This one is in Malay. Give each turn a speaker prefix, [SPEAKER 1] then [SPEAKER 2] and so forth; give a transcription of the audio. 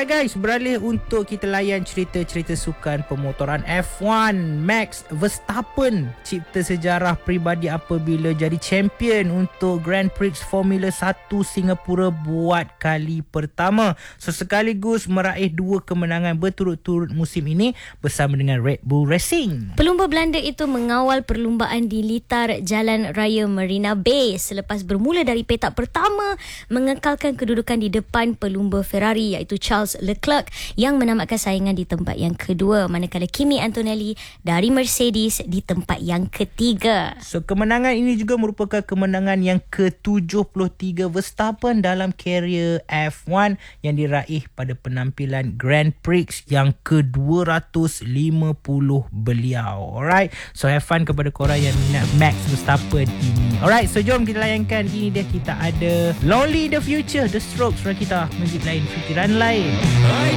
[SPEAKER 1] guys, beralih untuk kita layan cerita-cerita sukan pemotoran F1. Max Verstappen cipta sejarah peribadi apabila jadi champion untuk Grand Prix Formula 1 Singapura buat kali pertama. So sekaligus meraih 2 kemenangan berturut-turut musim ini bersama dengan Red Bull Racing.
[SPEAKER 2] Pelumba Belanda itu mengawal perlumbaan di litar Jalan Raya Marina Bay selepas bermula dari petak pertama mengekalkan kedudukan di depan pelumba Ferrari iaitu Charles Leclerc yang menamatkan saingan di tempat yang kedua, manakala Kimi Antonelli dari Mercedes di tempat yang ketiga.
[SPEAKER 1] So kemenangan ini juga merupakan kemenangan yang ke-73 Verstappen dalam karier F1 yang diraih pada penampilan Grand Prix yang ke-250 beliau. Alright, so have fun kepada korang yang minat Max Verstappen ini. Alright, so jom kita layankan. Ini dia, kita ada Lonely the Future, The Strokes, Rakita, muzik lain, fikiran lain.